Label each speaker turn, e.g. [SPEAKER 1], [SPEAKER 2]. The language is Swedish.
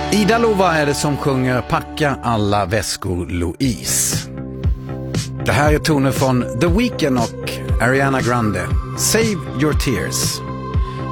[SPEAKER 1] Ida Lova är det som sjunger Packa alla väskor Louise. Det här är toner från The Weeknd och Ariana Grande. Save your tears.